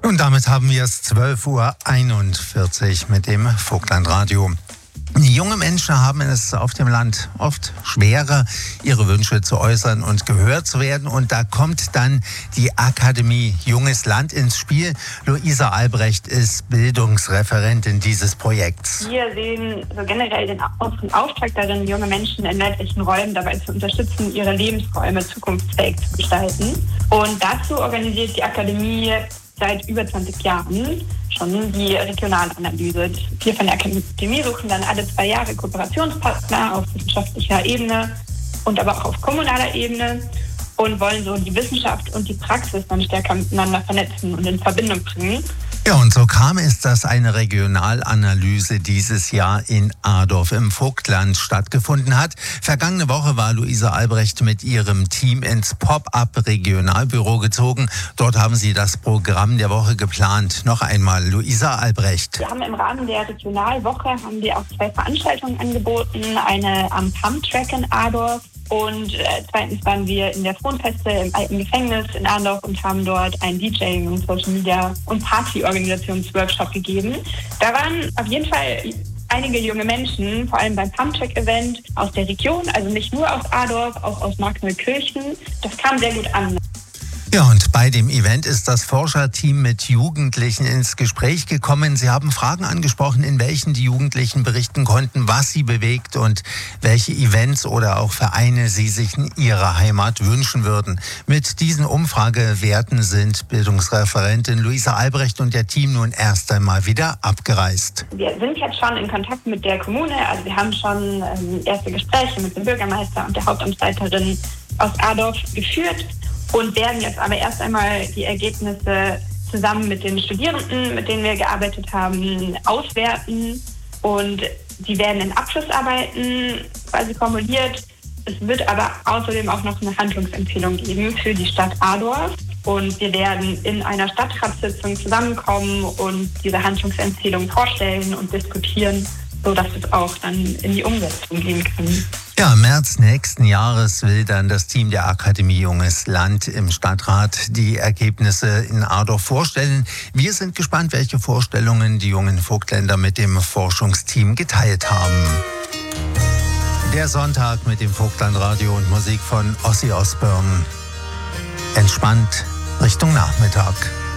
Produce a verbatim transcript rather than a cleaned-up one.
Und damit haben wir es zwölf Uhr einundvierzig mit dem Vogtlandradio. Junge Menschen haben es auf dem Land oft schwerer, ihre Wünsche zu äußern und gehört zu werden. Und da kommt dann die Akademie Junges Land ins Spiel. Luisa Albrecht ist Bildungsreferentin dieses Projekts. Wir sehen so generell den Auftrag darin, junge Menschen in ländlichen Räumen dabei zu unterstützen, ihre Lebensräume zukunftsfähig zu gestalten. Und dazu organisiert die Akademie seit über zwanzig Jahren schon die Regionalanalyse. Wir von der Akademie suchen dann alle zwei Jahre Kooperationspartner auf wissenschaftlicher Ebene und aber auch auf kommunaler Ebene und wollen so die Wissenschaft und die Praxis dann stärker miteinander vernetzen und in Verbindung bringen. Ja, und so kam es, dass eine Regionalanalyse dieses Jahr in Adorf im Vogtland stattgefunden hat. Vergangene Woche war Luisa Albrecht mit ihrem Team ins Pop-up-Regionalbüro gezogen. Dort haben sie das Programm der Woche geplant. Noch einmal Luisa Albrecht. Wir haben im Rahmen der Regionalwoche haben wir auch zwei Veranstaltungen angeboten. Eine am Pumptrack in Adorf. Und äh, zweitens waren wir in der Frohnfeste im alten Gefängnis in Adorf und haben dort einen DJing und Social Media und Partyorganisationsworkshop gegeben. Da waren auf jeden Fall einige junge Menschen, vor allem beim Pumptrack-Event, aus der Region, also nicht nur aus Adorf, auch aus Markneukirchen. Das kam sehr gut an. Ja, und bei dem Event ist das Forscherteam mit Jugendlichen ins Gespräch gekommen. Sie haben Fragen angesprochen, in welchen die Jugendlichen berichten konnten, was sie bewegt und welche Events oder auch Vereine sie sich in ihrer Heimat wünschen würden. Mit diesen Umfragewerten sind Bildungsreferentin Luisa Albrecht und der Team nun erst einmal wieder abgereist. Wir sind jetzt schon in Kontakt mit der Kommune, also wir haben schon ähm, erste Gespräche mit dem Bürgermeister und der Hauptamtsleiterin aus Adorf geführt. Und werden jetzt aber erst einmal die Ergebnisse zusammen mit den Studierenden, mit denen wir gearbeitet haben, auswerten. Und die werden in Abschlussarbeiten quasi formuliert. Es wird aber außerdem auch noch eine Handlungsempfehlung geben für die Stadt Adorf. Und wir werden in einer Stadtratssitzung zusammenkommen und diese Handlungsempfehlung vorstellen und diskutieren, sodass es auch dann in die Umsetzung gehen kann. Ja, im März nächsten Jahres will dann das Team der Akademie Junges Land im Stadtrat die Ergebnisse in Adorf vorstellen. Wir sind gespannt, welche Vorstellungen die jungen Vogtländer mit dem Forschungsteam geteilt haben. Der Sonntag mit dem Vogtlandradio und Musik von Ozzy Osbourne. Entspannt Richtung Nachmittag.